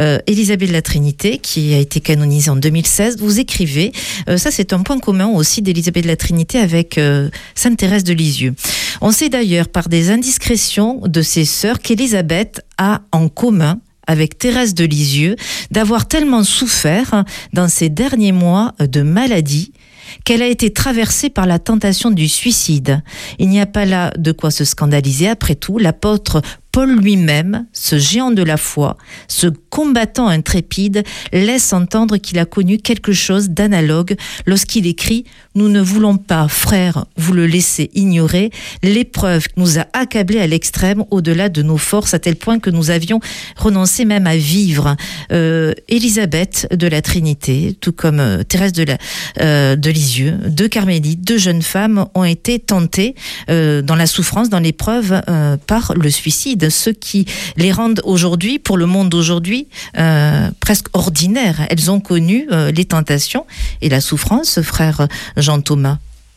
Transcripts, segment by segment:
Élisabeth de la Trinité, qui a été canonisée en 2016. Vous écrivez, ça c'est un point commun aussi d'Élisabeth de la Trinité avec Sainte Thérèse de Lisieux. On sait d'ailleurs par des indiscrétions de ses sœurs qu'Élisabeth a en commun avec Thérèse de Lisieux d'avoir tellement souffert dans ses derniers mois de maladie qu'elle a été traversée par la tentation du suicide. Il n'y a pas là de quoi se scandaliser. Après tout, l'apôtre Paul lui-même, ce géant de la foi, ce combattant intrépide, laisse entendre qu'il a connu quelque chose d'analogue lorsqu'il écrit « Nous ne voulons pas, frères, vous le laisser ignorer, l'épreuve nous a accablés à l'extrême, au-delà de nos forces, à tel point que nous avions renoncé même à vivre. » Élisabeth de la Trinité, tout comme Thérèse de Lisieux, deux carmélites, deux jeunes femmes ont été tentées dans la souffrance, dans l'épreuve, par le suicide. Ceux qui les rendent aujourd'hui, pour le monde d'aujourd'hui, presque ordinaires. Elles ont connu les tentations et la souffrance, frère Jean-Thomas.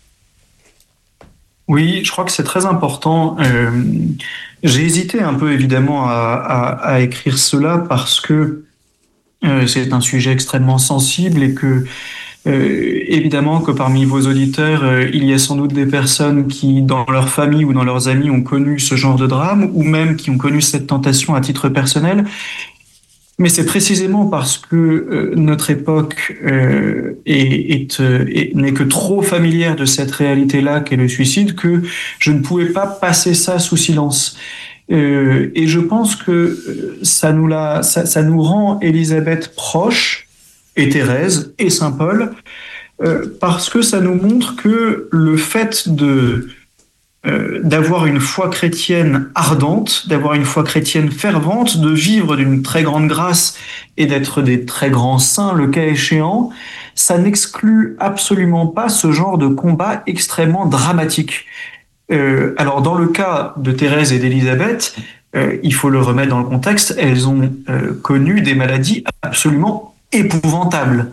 Oui, je crois que c'est très important. J'ai hésité un peu, évidemment, à écrire cela parce que c'est un sujet extrêmement sensible et que évidemment que parmi vos auditeurs, il y a sans doute des personnes qui, dans leur famille ou dans leurs amis, ont connu ce genre de drame, ou même qui ont connu cette tentation à titre personnel. Mais c'est précisément parce que notre époque n'est que trop familière de cette réalité-là qu'est le suicide que je ne pouvais pas passer ça sous silence. Et je pense que ça nous rend Élisabeth proche, et Thérèse et Saint Paul, parce que ça nous montre que le fait d'avoir une foi chrétienne ardente, d'avoir une foi chrétienne fervente, de vivre d'une très grande grâce et d'être des très grands saints, le cas échéant, ça n'exclut absolument pas ce genre de combat extrêmement dramatique. Alors dans le cas de Thérèse et d'Élisabeth, il faut le remettre dans le contexte, elles ont connu des maladies absolument épouvantable.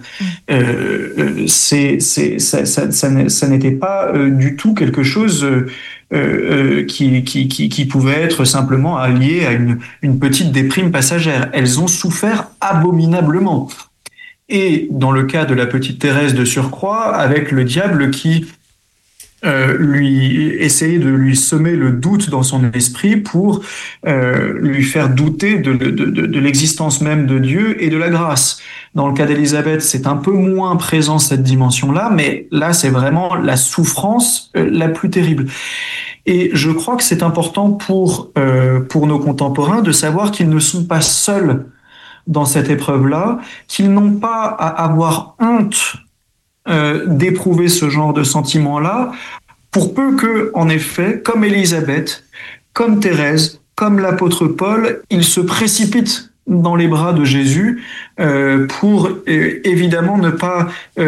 Ça n'était pas du tout quelque chose qui pouvait être simplement lié à une petite déprime passagère. Elles ont souffert abominablement. Et dans le cas de la petite Thérèse de surcroît, avec le diable qui lui essayer de lui semer le doute dans son esprit pour lui faire douter de l'existence même de Dieu et de la grâce. Dans le cas d'Élisabeth, c'est un peu moins présent cette dimension-là, mais là, c'est vraiment la souffrance la plus terrible. Et je crois que c'est important pour nos contemporains de savoir qu'ils ne sont pas seuls dans cette épreuve-là, qu'ils n'ont pas à avoir honte d'éprouver ce genre de sentiment-là, pour peu que, en effet, comme Élisabeth, comme Thérèse, comme l'apôtre Paul, ils se précipitent dans les bras de Jésus pour évidemment ne pas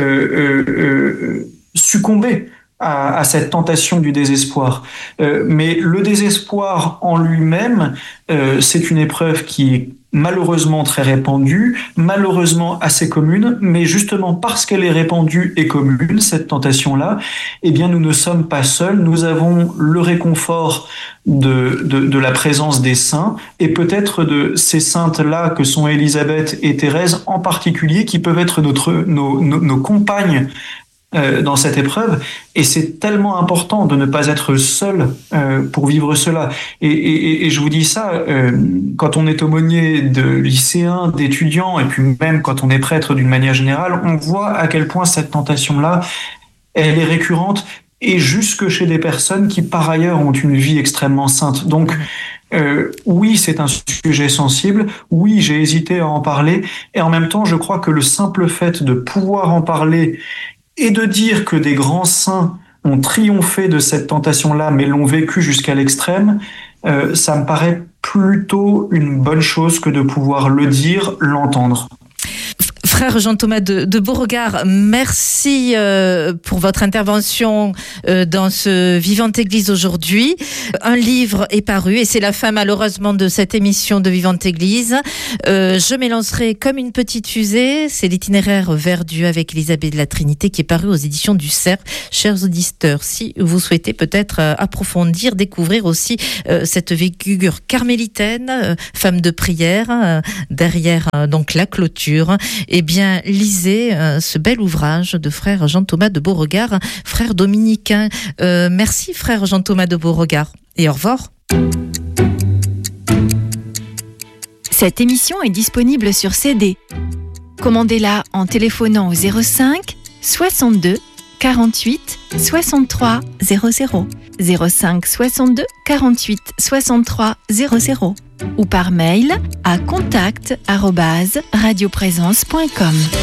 succomber à cette tentation du désespoir. Mais le désespoir en lui-même, c'est une épreuve qui est malheureusement très répandue, malheureusement assez commune, mais justement parce qu'elle est répandue et commune, cette tentation-là, eh bien nous ne sommes pas seuls, nous avons le réconfort de la présence des saints, et peut-être de ces saintes-là que sont Élisabeth et Thérèse en particulier, qui peuvent être nos compagnes dans cette épreuve, et c'est tellement important de ne pas être seul pour vivre cela. Et je vous dis ça, quand on est aumônier de lycéens, d'étudiants, et puis même quand on est prêtre d'une manière générale, on voit à quel point cette tentation-là, elle est récurrente, et jusque chez des personnes qui par ailleurs ont une vie extrêmement sainte. Donc oui, c'est un sujet sensible, oui, j'ai hésité à en parler, et en même temps, je crois que le simple fait de pouvoir en parler et de dire que des grands saints ont triomphé de cette tentation-là, mais l'ont vécu jusqu'à l'extrême, ça me paraît plutôt une bonne chose que de pouvoir le dire, l'entendre. Frère Jean-Thomas de Beauregard, merci pour votre intervention dans ce Vivante Église aujourd'hui. Un livre est paru et c'est la fin malheureusement de cette émission de Vivante Église. Je m'élancerai comme une petite fusée. C'est l'itinéraire vers Dieu avec Élisabeth de la Trinité qui est paru aux éditions du Cerf. Chers auditeurs, si vous souhaitez peut-être approfondir, découvrir aussi cette figure carmélitaine, femme de prière, derrière donc la clôture, eh bien lisez ce bel ouvrage de frère Jean-Thomas de Beauregard, frère dominicain. Merci frère Jean-Thomas de Beauregard et au revoir. Cette émission est disponible sur CD. Commandez-la en téléphonant au 05 62 48 63 00 05 62 48 63 00 ou par mail à contact@radioprésence.com.